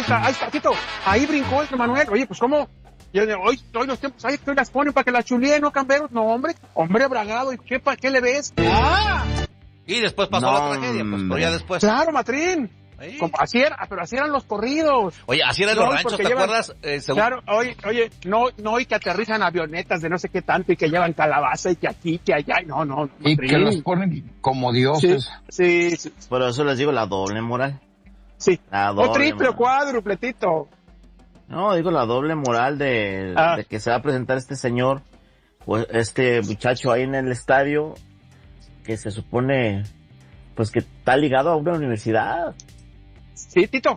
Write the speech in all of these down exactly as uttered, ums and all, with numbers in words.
está, ahí está, Tito, ahí brincó el Manuel. Oye, pues cómo, y hoy, hoy los tiempos, ahí que las ponen para que las chuleen, ¿no, Camberos? No, hombre, hombre bragado, ¿y qué, qué le ves? ¡Ah! Y después pasó no, la tragedia, pues, pero ya después. Claro, Matrín. Como, así era, pero así eran los corridos. Oye, así eran no, los ranchos, ¿te llevan, acuerdas? Eh, según... Claro, oye, oye, no, no, y que aterrizan avionetas de no sé qué tanto, y que llevan calabaza, y que aquí, que allá, y no, no. Y Matrín. Que los ponen como dioses. Sí, sí, sí. Por eso les digo la doble moral. Sí. La doble o triple moral. o cuádrupletito. No, digo la doble moral de, ah. de que se va a presentar este señor, pues este muchacho ahí en el estadio, que se supone, pues que está ligado a una universidad. Sí, Tito.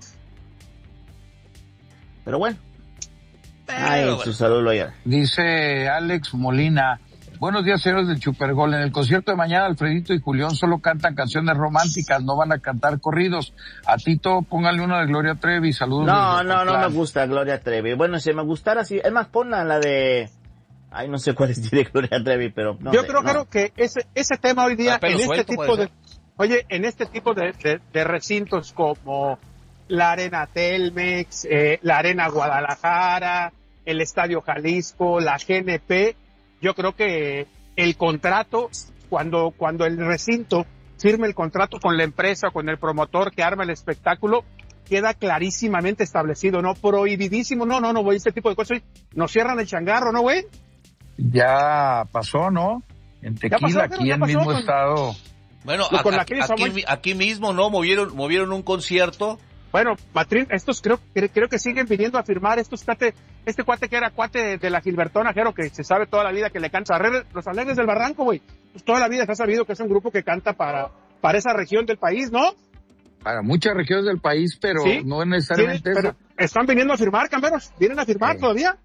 Pero bueno. Ay, bueno. Su saludo ayer. Dice Alex Molina, buenos días, señores del Chupergol. En el concierto de mañana, Alfredito y Julián solo cantan canciones románticas, no van a cantar corridos. A Tito, póngale una de Gloria Trevi, saludos. No, no, no me gusta Gloria Trevi. Bueno, si me gustara, sí. Es más, ponla la de... Ay, no sé cuál es de Gloria Trevi, pero... No Yo sé, creo, no. claro, que ese, ese tema hoy día, en este suelto, tipo de... Oye, en este tipo de, de, de recintos como la Arena Telmex, eh, la Arena Guadalajara, el Estadio Jalisco, la G N P, yo creo que el contrato, cuando, cuando el recinto firme el contrato con la empresa, con el promotor que arma el espectáculo, queda clarísimamente establecido, ¿no? Prohibidísimo, no, no, no, güey, este tipo de cosas, nos cierran el changarro, ¿no, güey? Ya pasó, ¿no? En Tequila, pasó, aquí en el mismo con... estado... Bueno, a, a, aquí, aquí mismo, ¿no? Movieron movieron un concierto. Bueno, Matrín, estos creo, creo que siguen viniendo a firmar, estos cuate, este cuate que era cuate de, de la Gilbertona, Jero, que se sabe toda la vida que le canta, los Alegres del Barranco, güey. Pues toda la vida se ha sabido que es un grupo que canta para, para esa región del país, ¿no? Para muchas regiones del país, pero ¿sí? No necesariamente sí, pero están viniendo a firmar, Camberos, vienen a firmar sí. Todavía.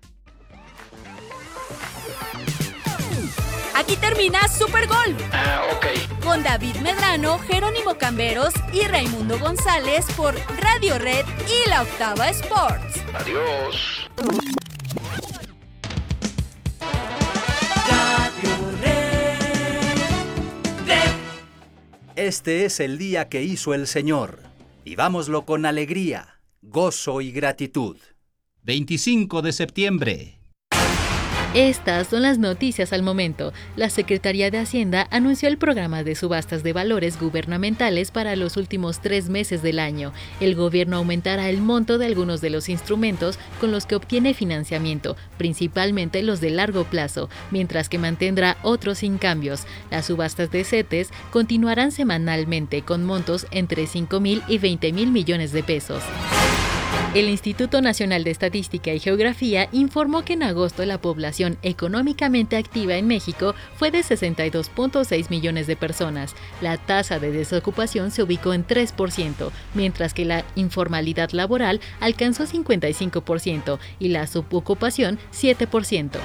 Aquí termina Super Gol. Ah, ok. Con David Medrano, Jerónimo Camberos y Raimundo González por Radio Red y La Octava Sports. Adiós. Radio Red. Red. Este es el día que hizo el Señor. Vivámoslo con alegría, gozo y gratitud. veinticinco de septiembre. Estas son las noticias al momento. La Secretaría de Hacienda anunció el programa de subastas de valores gubernamentales para los últimos tres meses del año. El gobierno aumentará el monto de algunos de los instrumentos con los que obtiene financiamiento, principalmente los de largo plazo, mientras que mantendrá otros sin cambios. Las subastas de CETES continuarán semanalmente con montos entre cinco mil y veinte mil millones de pesos. El Instituto Nacional de Estadística y Geografía informó que en agosto la población económicamente activa en México fue de sesenta y dos punto seis millones de personas. La tasa de desocupación se ubicó en tres por ciento, mientras que la informalidad laboral alcanzó cincuenta y cinco por ciento y la subocupación siete por ciento.